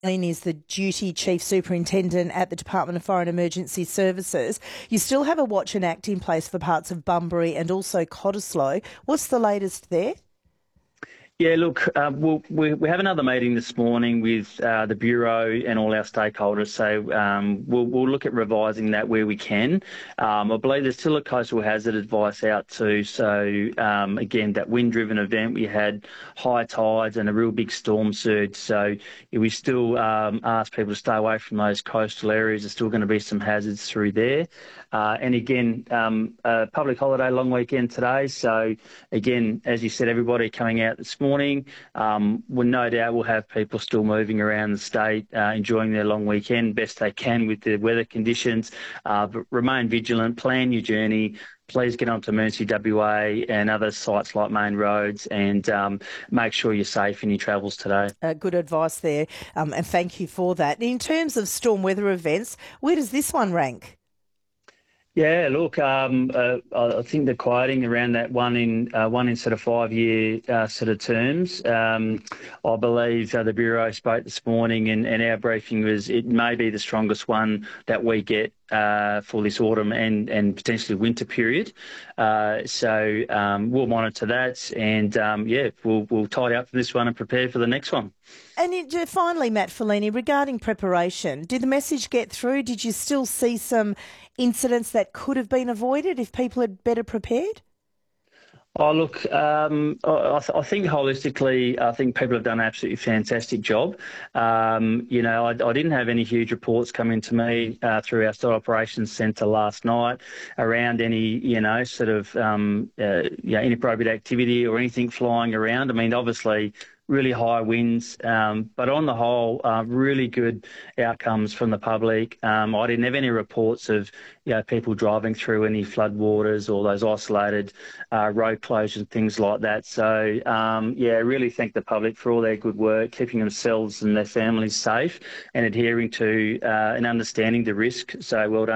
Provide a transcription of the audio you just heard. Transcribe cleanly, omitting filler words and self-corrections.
Lynn is the Duty Chief Superintendent at the Department of Foreign Emergency Services. You still have a watch and act in place for parts of Bunbury and also Cottesloe. What's the latest there? Yeah, look, we have another meeting this morning with the Bureau and all our stakeholders, so we'll look at revising that where we can. I believe there's still a coastal hazard advice out too, so again, that wind-driven event, we had high tides and a real big storm surge, so we still ask people to stay away from those coastal areas. There's still going to be some hazards through there. And again, public holiday, long weekend today, so again, as you said, everybody coming out this morning. Well, no doubt we'll have people still moving around the state, enjoying their long weekend best they can with the weather conditions. But remain vigilant, plan your journey. Please get onto Emergency WA and other sites like main roads and make sure you're safe in your travels today. Good advice there, and thank you for that. In terms of storm weather events, where does this one rank? Yeah, look, I think the quoting around that one in sort of 5 year sort of terms. I believe the Bureau spoke this morning, and our briefing was it may be the strongest one that we get for this autumn and potentially winter period. So we'll monitor that, and we'll tidy up for this one and prepare for the next one. And finally, Matt Fellini, regarding preparation, did the message get through? Did you still see some incidents that could have been avoided if people had better prepared? Oh, look, I think holistically, I think people have done an absolutely fantastic job. I didn't have any huge reports come into me through our State Operations Centre last night around any, inappropriate activity or anything flying around. I mean, obviously, really high winds, but on the whole, really good outcomes from the public. I didn't have any reports of people driving through any floodwaters or those isolated road closures and things like that. So, really thank the public for all their good work, keeping themselves and their families safe and adhering to and understanding the risk. So well done.